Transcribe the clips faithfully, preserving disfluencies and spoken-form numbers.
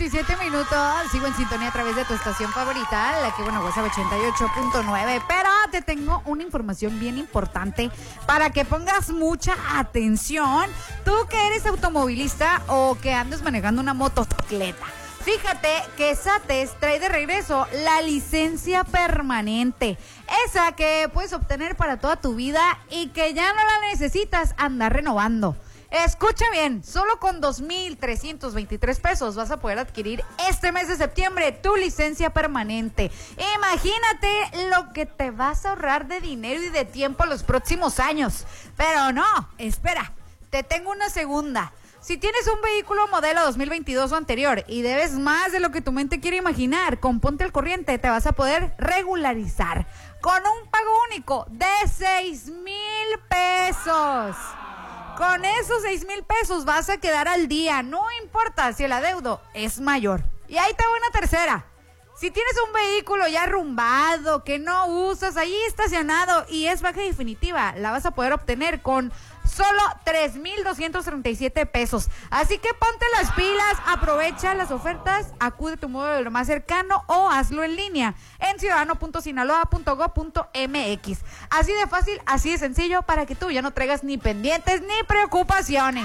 veintisiete minutos. Sigo en sintonía a través de tu estación favorita, la que bueno, WhatsApp ochenta y ocho punto nueve. Pero te tengo una información bien importante para que pongas mucha atención. Tú que eres automovilista o que andes manejando una motocicleta. Fíjate que SATES trae de regreso la licencia permanente. Esa que puedes obtener para toda tu vida y que ya no la necesitas andar renovando. Escucha bien, solo con dos mil trescientos veintitrés pesos vas a poder adquirir este mes de septiembre tu licencia permanente. Imagínate lo que te vas a ahorrar de dinero y de tiempo los próximos años. Pero no, espera, te tengo una segunda. Si tienes un vehículo modelo dos mil veintidós o anterior y debes más de lo que tu mente quiere imaginar, con Ponte al Corriente te vas a poder regularizar con un pago único de seis mil pesos. Con esos seis mil pesos vas a quedar al día, no importa si el adeudo es mayor. Y ahí te va una tercera. Si tienes un vehículo ya arrumbado, que no usas, ahí estacionado y es baja definitiva, la vas a poder obtener con solo tres mil doscientos treinta y siete pesos. Así que ponte las pilas, aprovecha las ofertas, acude a tu módulo más cercano o hazlo en línea en ciudadano punto sinaloa punto gob punto mx. Así de fácil, así de sencillo, para que tú ya no traigas ni pendientes ni preocupaciones.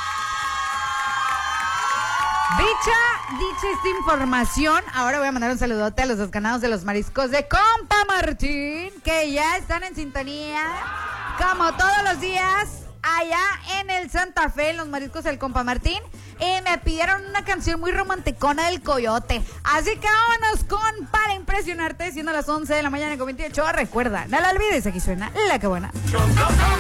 Dicha, dicha esta información, ahora voy a mandar un saludote a los desganados de los mariscos de Compa Martín, que ya están en sintonía, como todos los días, allá en el Santa Fe, en los mariscos del Compa Martín, y me pidieron una canción muy romanticona del Coyote. Así que vámonos con Para Impresionarte, siendo las once de la mañana con veintiocho. Recuerda, no la olvides, aquí suena La Que Buena.